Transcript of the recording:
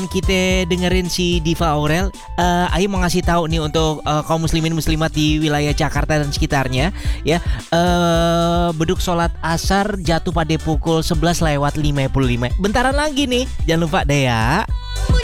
kita dengerin si Diva Aurel. Ayo mau ngasih tahu nih untuk kaum muslimin muslimat di wilayah Jakarta dan sekitarnya ya. Beduk sholat asar jatuh pada pukul 11 lewat 55. Bentaran lagi nih. Jangan lupa deh ya.